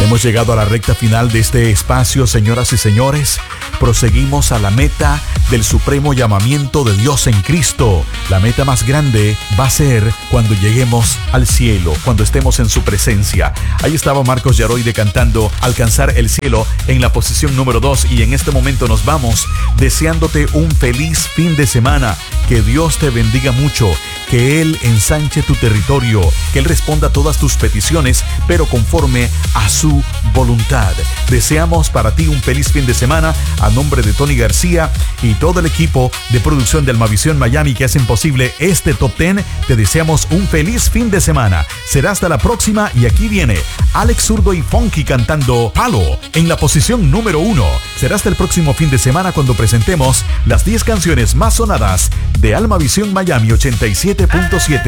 Hemos llegado a la recta final de este espacio, señoras y señores. Proseguimos a la meta del supremo llamamiento de Dios en Cristo. La meta más grande va a ser cuando lleguemos al cielo, cuando estemos en su presencia. Ahí estaba Marcos Yaroide cantando Alcanzar el cielo en la posición número 2. Y en este momento nos vamos deseándote un feliz fin de semana. Que Dios te bendiga mucho, que Él ensanche tu territorio, que Él responda a todas tus peticiones, pero conforme a su voluntad. Deseamos para ti un feliz fin de semana a nombre de Tony García y todo el equipo de producción de Almavisión Miami que hacen posible este Top 10. Te deseamos un feliz fin de semana. Será hasta la próxima y aquí viene Alex Zurdo y Funky cantando Palo en la posición número 1. Será hasta el próximo fin de semana cuando presentemos las 10 canciones más sonadas de Almavisión Miami 87.7.